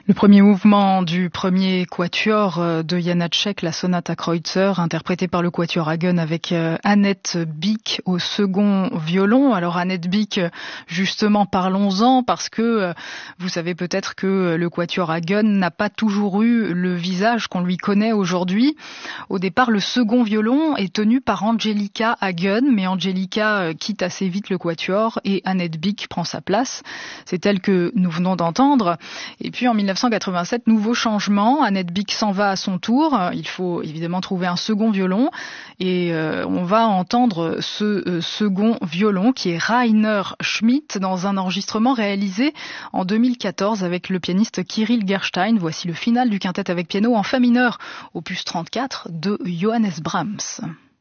Le premier mouvement du premier quatuor de Janáček, la sonate à Kreutzer, interprétée par le quatuor Hagen avec Annette Bick au second violon. Alors Annette Bick, justement, parlons-en parce que vous savez peut-être que le quatuor Hagen n'a pas toujours eu le visage qu'on lui connaît aujourd'hui. Au départ, le second violon est tenu par Angelika Hagen, mais Angelika quitte assez vite le quatuor et Annette Bick prend sa place. C'est elle que nous venons d'entendre. Et puis en 1987, nouveau changement. Annette Bick s'en va à son tour. Il faut évidemment trouver un second violon. Et on va entendre ce second violon qui est Rainer Schmidt dans un enregistrement réalisé en 2014 avec le pianiste Kirill Gerstein. Voici le final du quintet avec piano en fa mineur, opus 34 de Johannes Brahms.